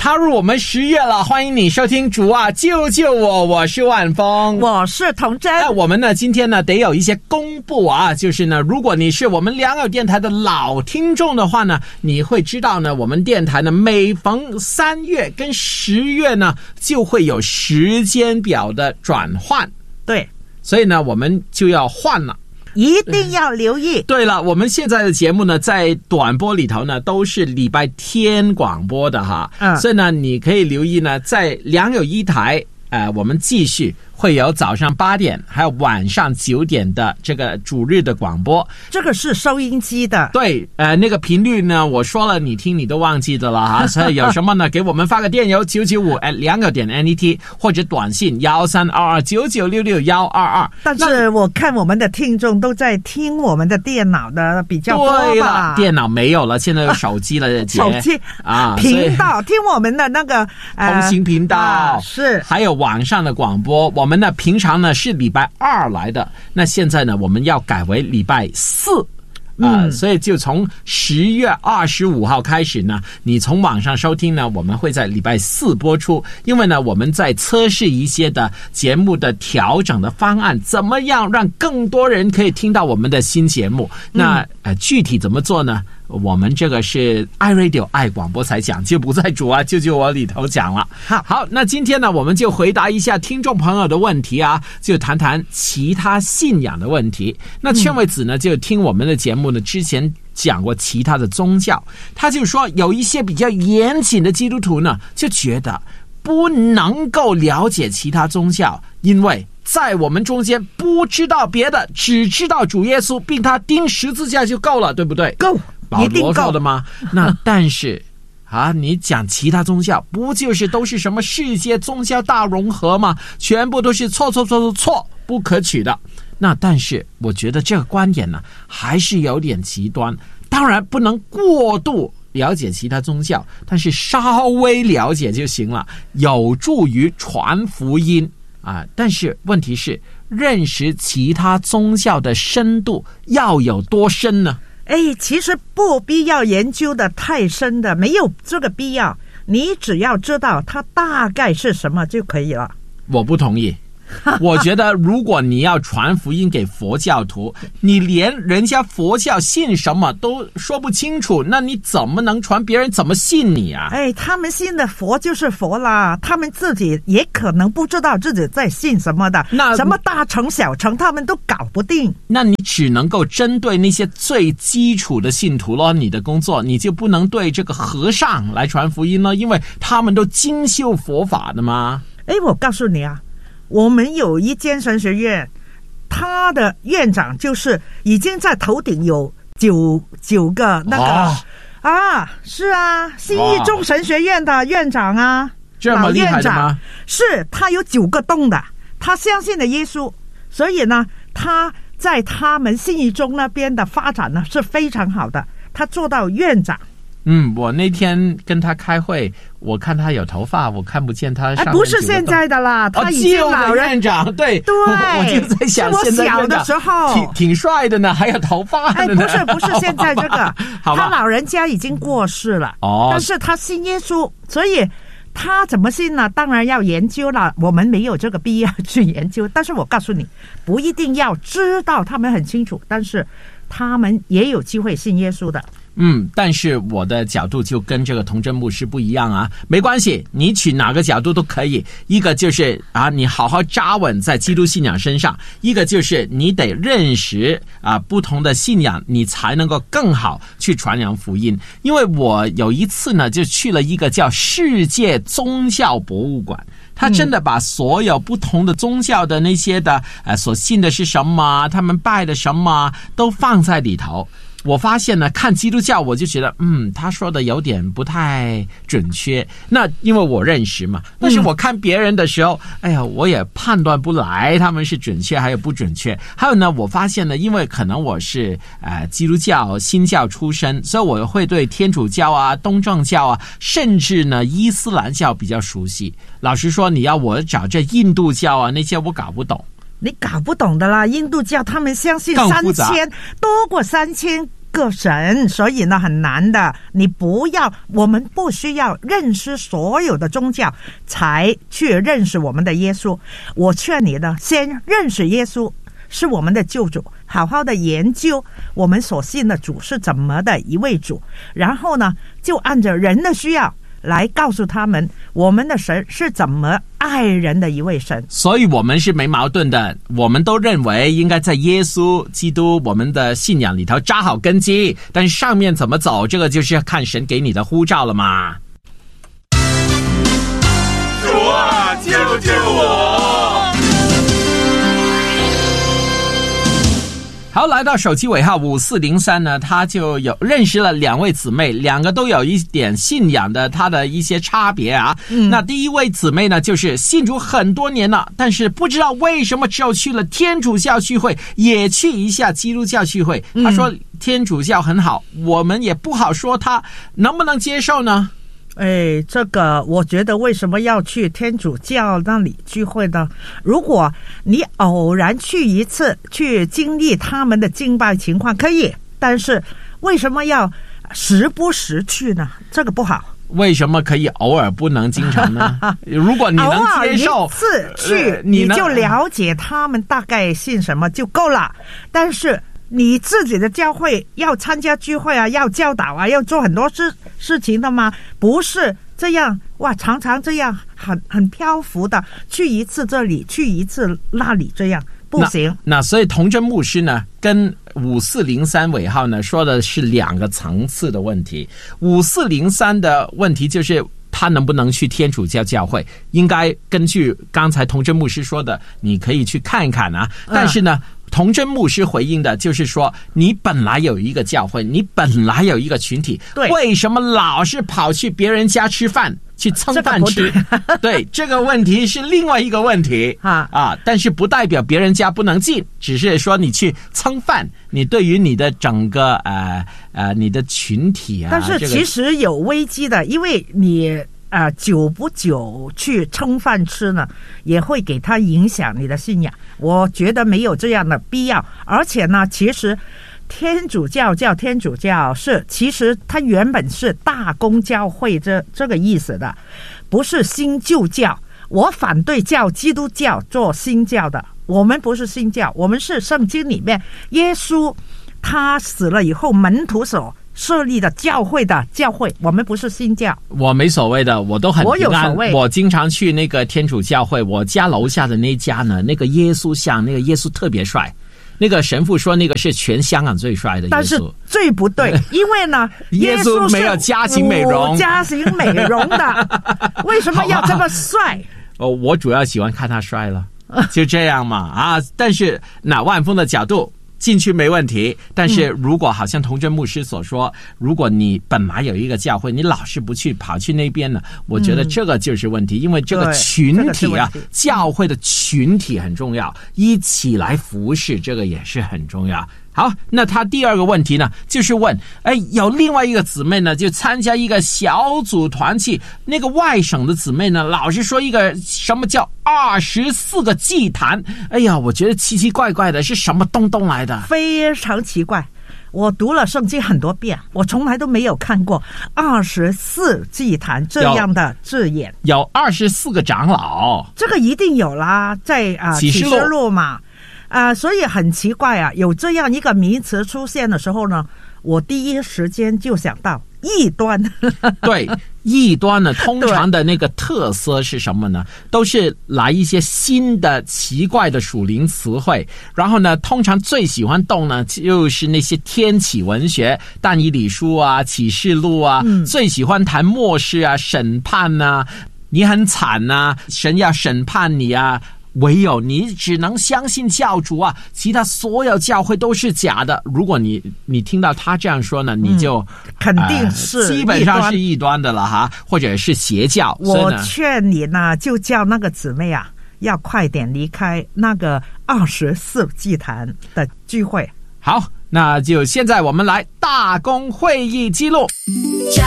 踏入我们10月了，欢迎你收听主啊救救我，我是万峰， 我是童真。 我们呢今天呢得有一些公布啊，就是呢如果你是我们良友电台的老听众的话呢，你会知道呢我们电台呢每逢3月跟10月呢就会有时间表的转换， 对， 所以呢我们就要换了， 一定要留意。 对了，我们现在的节目呢在短波里头呢都是礼拜天广播的哈，所以呢你可以留意呢在良友一台我们继续会有早上8点还有晚上9点的这个主日的广播， 这个是收音机的。 对，那个频率呢我说了你听你都忘记的了哈，所以有什么呢给我们发个电邮995@良友.net 或者短信13299661122。 但是我看我们的听众都在听我们的电脑的比较多吧。 对了，电脑没有了，现在有手机了手机啊，频道听我们的那个通行频道， 是还有网上的广播。我们呢平常呢是礼拜2来的，那现在呢我们要改为礼拜4。所以就从10月25号开始呢，你从网上收听呢，我们会在礼拜4播出。因为呢，我们在测试一些的节目的调整的方案，怎么样让更多人可以听到我们的新节目。那具体怎么做呢？我们这个是 iRadio 爱广播才讲，就不在主啊救救我里头讲了。好，那今天呢我们就回答一下听众朋友的问题啊，就谈谈其他信仰的问题。那劝慰子呢就听我们的节目呢之前讲过其他的宗教，他就说有一些比较严谨的基督徒呢就觉得不能够了解其他宗教，因为在我们中间不知道别的，只知道主耶稣并他钉十字架就够了，对不对？ 够，一定够的吗？那但是你讲其他宗教不就是都是什么世界宗教大融合吗？全部都是错，不可取的。那但是我觉得这个观点呢还是有点极端，当然不能过度了解其他宗教，但是稍微了解就行了，有助于传福音但是问题是认识其他宗教的深度要有多深呢？ 其实不必要研究的太深的，没有这个必要，你只要知道它大概是什么就可以了。 我不同意。我觉得如果你要传福音给佛教徒，你连人家佛教信什么都说不清楚，那你怎么能传？别人怎么信你啊？ 他们信的佛就是佛啦，他们自己也可能不知道自己在信什么的，那什么大乘小乘他们都搞不定。那你只能够针对那些最基础的信徒咯，你的工作你就不能对这个和尚来传福音了，因为他们都精修佛法的嘛。 我告诉你啊，我们有一间神学院，他的院长就是已经在头顶有九个那个是啊，信义中神学院的院长啊， 这么厉害的吗？ 是，他有9个洞的，他相信了耶稣，所以呢他在他们信义中那边的发展呢是非常好的，他做到院长。 我那天跟他开会，我看他有头发，我看不见他上面不是现在的啦，他已经老人院长，对， 我就在想， 是我小的时候挺帅的呢，还有头发的呢。 不是现在这个，他老人家已经过世了，但是他信耶稣，所以他怎么信呢？当然要研究了，我们没有这个必要去研究。但是我告诉你，不一定要知道，他们很清楚，但是他们也有机会信耶稣的。 但是我的角度就跟这个童真牧师不一样啊，没关系，你取哪个角度都可以。一个就是你好好扎稳在基督信仰身上，一个就是你得认识不同的信仰，你才能够更好去传扬福音。因为我有一次呢就去了一个叫世界宗教博物馆，他真的把所有不同的宗教的那些的所信的是什么，他们拜的什么都放在里头。我发现呢，看基督教我就觉得他说的有点不太准确，那因为我认识嘛，但是我看别人的时候我也判断不来他们是准确还有不准确。还有呢，我发现呢，因为可能我是基督教新教出身，所以我会对天主教东正教甚至呢伊斯兰教比较熟悉。老实说，你要我找这印度教那些我搞不懂。 你搞不懂的啦，印度教他们相信多过3000 个神，所以呢很难的。我们不需要认识所有的宗教才去认识我们的耶稣。我劝你呢，先认识耶稣是我们的救主，好好的研究我们所信的主是怎么的一位主，然后呢就按照人的需要来告诉他们我们的神是怎么爱人的一位神。 所以我们是没矛盾的，我们都认为应该在耶稣基督我们的信仰里头扎好根基，但是上面怎么走，这个就是要看神给你的呼召了嘛。 主啊，救救我！ 好，来到手机尾号5403呢，他就有认识了2位姊妹，两个都有一点信仰的他的一些差别啊。那第一位姊妹呢，就是信主很多年了，但是不知道为什么只有去了天主教聚会，也去一下基督教聚会。他说天主教很好，我们也不好说他能不能接受呢？ 这个我觉得为什么要去天主教那里聚会呢？如果你偶然去一次，去经历他们的敬拜情况可以，但是为什么要时不时去呢？这个不好。 为什么可以偶尔不能经常呢？如果你能接受偶尔一次去，你就了解他们大概信什么就够了。但是你自己的教会要参加聚会啊，要教导啊，要做很多事情的吗？不是这样哇，常常这样很漂浮的，去一次这里，去一次那里，这样不行。 那所以童真牧师呢，跟5403尾号呢说的是2个层次的问题。5403的问题就是他能不能去天主教教会，应该根据刚才童真牧师说的，你可以去看一看啊。但是呢，童真牧师回应的就是说，你本来有一个教会，你本来有一个群体，为什么老是跑去别人家吃饭，去蹭饭吃？对，这个问题是另外一个问题但是不代表别人家不能进，只是说你去蹭饭，你对于你的整个你的群体啊， 但是其实有危机的，因为你久不久去蹭饭吃呢，也会给他影响你的信仰。我觉得没有这样的必要。而且呢，其实天主教叫天主教其实它原本是大公教会这个意思的，不是新旧教。我反对叫基督教做新教的，我们不是新教，我们是圣经里面耶稣他死了以后门徒所设立的教会，我们不是新教。我没所谓的，我都很平安。 我有所谓， 我经常去那个天主教会，我家楼下的那家呢，那个耶稣像，那个耶稣特别帅。那个神父说那个是全香港最帅的耶稣， 但是最不对，因为呢， 耶稣没有家庭美容， 家庭美容的，为什么要这么帅？ 我主要喜欢看他帅了，就这样嘛但是那万峰的角度。进去没问题，但是如果好像童真牧师所说，如果你本来有一个教会，你老是不去，跑去那边呢，我觉得这个就是问题，因为这个群体啊，教会的群体很重要，一起来服侍，这个也是很重要。好，那他第二个问题呢，就是问，有另外一个姊妹呢，就参加一个小组团契，那个外省的姊妹呢，老是说一个什么叫24个祭坛，哎呀，我觉得奇奇怪怪的，是什么东东来的？ 非常奇怪。我读了圣经很多遍，我从来都没有看过24祭坛这样的字眼。 有24个长老， 这个一定有啦，在启示录嘛。所以很奇怪啊，有这样一个名词出现的时候呢，我第一时间就想到异端。 对，异端呢，通常的那个特色是什么呢？都是来一些新的奇怪的属灵词汇，然后呢，通常最喜欢动呢，就是那些天启文学，但以理书啊、启示录啊，最喜欢谈末世啊、审判啊，你很惨啊，神要审判你啊。唯有你只能相信教主啊，其他所有教会都是假的。如果你听到他这样说呢，你就肯定是基本上是异端的了哈，或者是邪教。 我劝你呢，就叫那个姊妹啊，要快点离开那个24祭坛的聚会。 好，那就现在我们来大公会议记录。